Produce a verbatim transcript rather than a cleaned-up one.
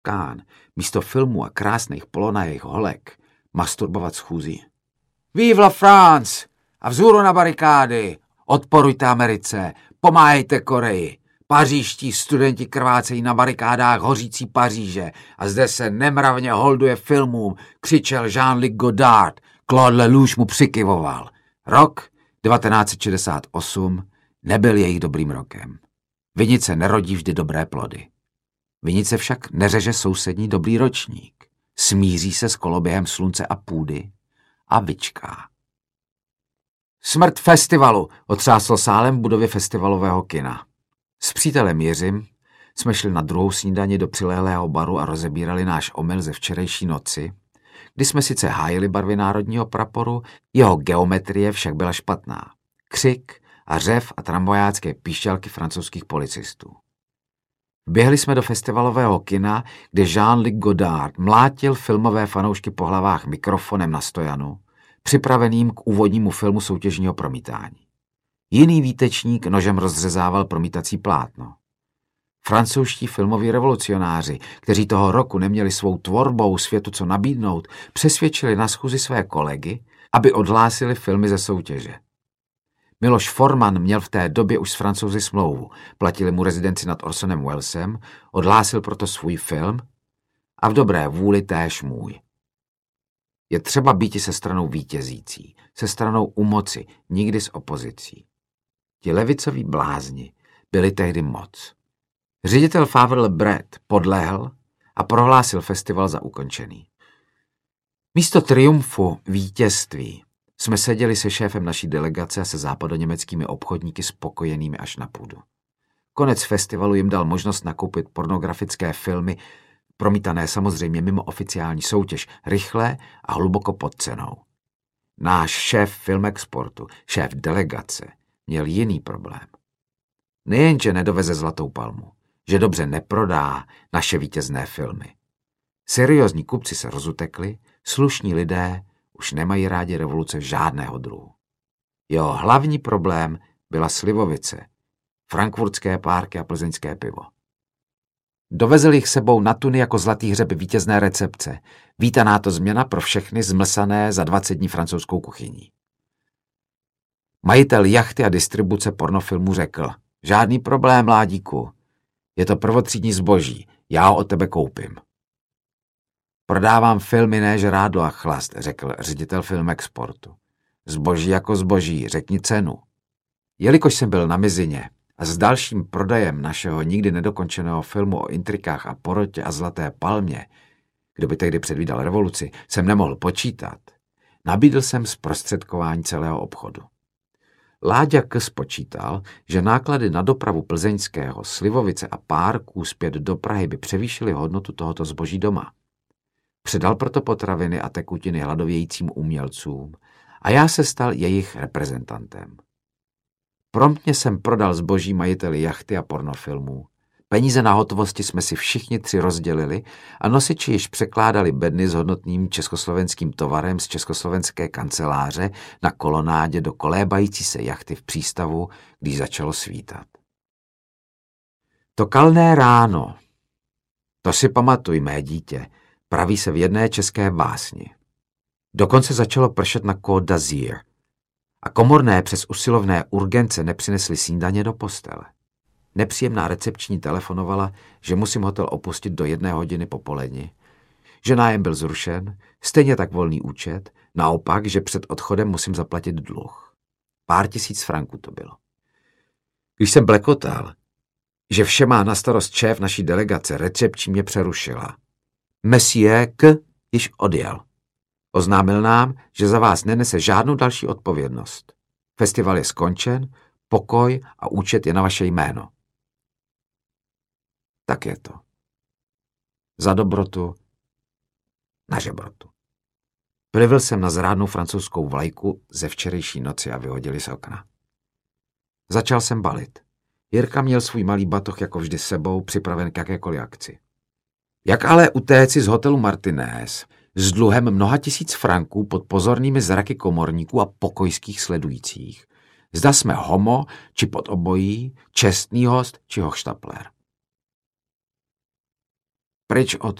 Kán místo filmů a krásných polonajích holek masturbovat schůzí. Vive la France! A vzhůru na barikády! Odporujte Americe! Pomáhejte Koreji! Pařížští studenti krvácejí na barikádách hořící Paříže a zde se nemravně holduje filmům, křičel Jean-Luc Godard. Claude Lelouch mu přikyvoval. Rok devatenáct set šedesát osm nebyl jejich dobrým rokem. Vinice nerodí vždy dobré plody. Vinice však neřeže sousední dobrý ročník. Smíří se s koloběhem slunce a půdy a vyčká. Smrt festivalu, otřásl sálem v budově festivalového kina. S přítelem Jiřím jsme šli na druhou snídani do přilehlého baru a rozebírali náš omyl ze včerejší noci, kdy jsme sice hájili barvy národního praporu, jeho geometrie však byla špatná. Křik a řev a tramvajácké píšťalky francouzských policistů. Běhli jsme do festivalového kina, kde Jean-Luc Godard mlátil filmové fanoušky po hlavách mikrofonem na stojanu, připraveným k úvodnímu filmu soutěžního promítání. Jiný výtečník nožem rozřezával promítací plátno. Francouzští filmoví revolucionáři, kteří toho roku neměli svou tvorbou světu co nabídnout, přesvědčili na schůzi své kolegy, aby odhlásili filmy ze soutěže. Miloš Forman měl v té době už s Francouzi smlouvu, platili mu rezidenci nad Orsonem Wellesem, odhlásil proto svůj film a v dobré vůli též můj. Je třeba býti se stranou vítězící, se stranou u moci, nikdy s opozicí. Ti levicoví blázni byli tehdy moc. Ředitel Favre Lebret podlehl a prohlásil festival za ukončený. Místo triumfu vítězství jsme seděli se šéfem naší delegace a se západoněmeckými obchodníky spokojenými až na půdu. Konec festivalu jim dal možnost nakoupit pornografické filmy, promítané samozřejmě mimo oficiální soutěž, rychle a hluboko pod cenou. Náš šéf filmexportu, šéf delegace, měl jiný problém. Nejenže nedoveze zlatou palmu, že dobře neprodá naše vítězné filmy. Seriózní kupci se rozutekli, slušní lidé už nemají rádi revoluce žádného druhu. Jeho hlavní problém byla slivovice, frankfurtské párky a plzeňské pivo. Dovezl jich sebou na tuny jako zlatý hřeb vítězné recepce, vítaná to změna pro všechny zmlsané za dvacet dní francouzskou kuchyní. Majitel jachty a distribuce pornofilmu řekl, žádný problém, mládíku, je to prvotřídní zboží, já ho od tebe koupím. Prodávám filmy, ne žrádlo a chlast, řekl ředitel Filmexportu. Zboží jako zboží, řekni cenu. Jelikož jsem byl na mizině a s dalším prodejem našeho nikdy nedokončeného filmu o intrikách a porotě a zlaté palmě, kdo by tehdy předvídal revoluci, jsem nemohl počítat, nabídl jsem zprostředkování celého obchodu. Láďa K. spočítal, že náklady na dopravu plzeňského, Slivovice a párků zpět do Prahy by převýšily hodnotu tohoto zboží doma. Předal proto potraviny a tekutiny hladovějícím umělcům a já se stal jejich reprezentantem. Promptně jsem prodal zboží majiteli jachty a pornofilmů. Peníze na hotovosti jsme si všichni tři rozdělili a nosiči již překládali bedny s hodnotným československým tovarem z československé kanceláře na kolonádě do kolébající se jachty v přístavu, když začalo svítat. To kalné ráno, to si pamatuj, mé dítě, praví se v jedné české básni. Dokonce začalo pršet na Côte d'Azur a komorné přes usilovné urgence nepřinesli snídaně do postele. Nepříjemná recepční telefonovala, že musím hotel opustit do jedné hodiny popolední, že nájem byl zrušen, stejně tak volný účet, naopak, že před odchodem musím zaplatit dluh. Pár tisíc franků to bylo. Když jsem blekotal, že vše má na starost šéf naší delegace, recepční mě přerušila. Monsieur K. již odjel. Oznámil nám, že za vás nenese žádnou další odpovědnost. Festival je skončen, pokoj a účet je na vaše jméno. Tak je to. Za dobrotu, na žebrotu. Plivil jsem na zrádnou francouzskou vlajku ze včerejší noci a vyhodili z okna. Začal jsem balit. Jirka měl svůj malý batoh jako vždy sebou, připraven k jakékoliv akci. Jak ale utéci z hotelu Martinez s dluhem mnoha tisíc franků pod pozornými zraky komorníků a pokojských sledujících? Zda jsme homo, či pod obojí, čestný host, či hochštapler. pryč od